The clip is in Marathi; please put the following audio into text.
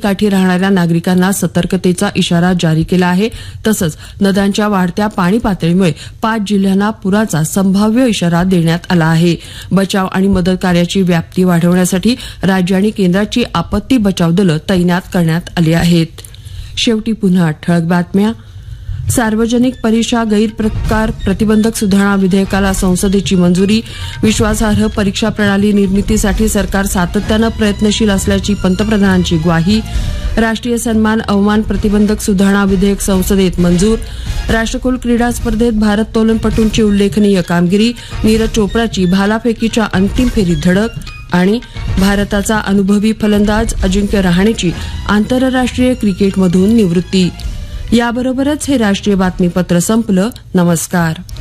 नदीकाठी राहणाऱ्या नागरिकांना सतर्कतेचा इशारा जारी केला आहे. तसंच नद्यांच्या वाढत्या पाणी पातळीमुळे 5 जिल्ह्यांना पुराचा संभाव्य इशारा देण्यात आला आहे. बचाव आणि मदत कार्याची व्याप्ती वाढवण्यासाठी राज्य आणि केंद्राची आपत्ती बचाव दलं तैनात करण्यात आली आहेत. शेवटी पुन्हा ठळक बातम्या. सार्वजनिक परीक्षा गैरप्रकार प्रतिबंधक सुधारणा विधेयकाला संसदेची मंजुरी. विश्वासार्ह परीक्षा प्रणाली निर्मितीसाठी सरकार सातत्यानं प्रयत्नशील असल्याची पंतप्रधानांची ग्वाही. राष्ट्रीय सन्मान अवमान प्रतिबंधक सुधारणा विधेयक संसदेत मंजूर. राष्ट्रकुल क्रीडा स्पर्धेत भारोत्तोलनपटूंची उल्लेखनीय कामगिरी. नीरज चोप्राची भालाफेकीच्या अंतिम फेरीत धडक. आणि भारताचा अनुभवी फलंदाज अजिंक्य रहाणेची आंतरराष्ट्रीय क्रिकेटमधून निवृत्ती. याबरोबरच हे राष्ट्रीय बातमीपत्र संपलं. नमस्कार.